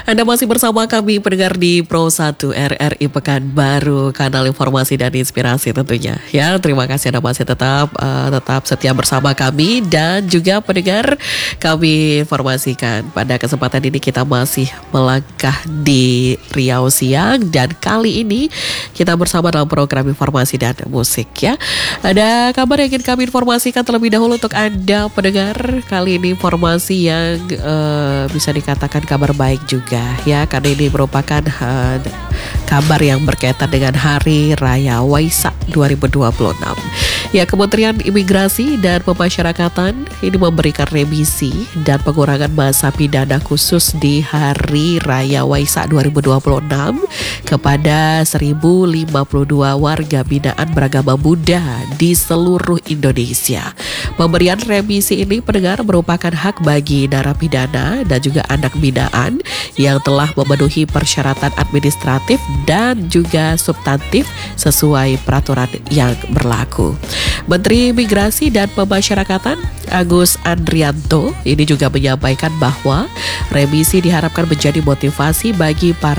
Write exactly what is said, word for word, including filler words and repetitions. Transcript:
Anda masih bersama kami pendengar di Pro satu R R I Pekanbaru, kanal informasi dan inspirasi tentunya. Ya, terima kasih Anda masih tetap uh, tetap setia bersama kami, dan juga pendengar, kami informasikan pada kesempatan ini kita masih melangkah di Riau Siang, dan kali ini kita bersama dalam program informasi dan musik ya. Ada kabar yang ingin kami informasikan terlebih dahulu untuk Anda pendengar. Kali ini informasi yang uh, bisa dikatakan kabar baik juga ya, karena ini merupakan uh, kabar yang berkaitan dengan Hari Raya Waisak dua ribu dua puluh enam. Ya, Kementerian Imigrasi dan Pemasyarakatan ini memberikan remisi dan pengurangan masa pidana khusus di Hari Raya Waisak dua ribu dua puluh enam kepada seribu lima puluh dua warga binaan beragama Buddha di seluruh Indonesia. Pemberian remisi ini pendengar merupakan hak bagi narapidana dan juga anak binaan yang telah memenuhi persyaratan administratif dan juga substantif sesuai peraturan yang berlaku. Menteri Migrasi dan Pemasyarakatan Agus Andrianto ini juga menyampaikan bahwa remisi diharapkan menjadi motivasi bagi para